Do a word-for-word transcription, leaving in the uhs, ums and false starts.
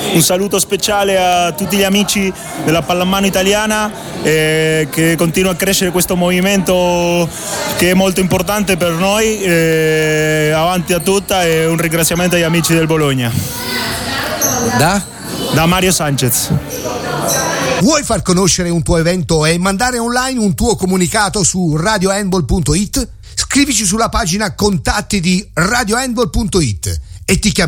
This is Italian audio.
Un saluto speciale a tutti gli amici della pallamano italiana, eh, che continua a crescere questo movimento che è molto importante per noi, eh, avanti a tutta, e un ringraziamento agli amici del Bologna. Da? Da Mario Sanchez. Vuoi far conoscere un tuo evento e mandare online un tuo comunicato su radio handball punto it? Scrivici sulla pagina contatti di radio handball punto it e ti chiamiamo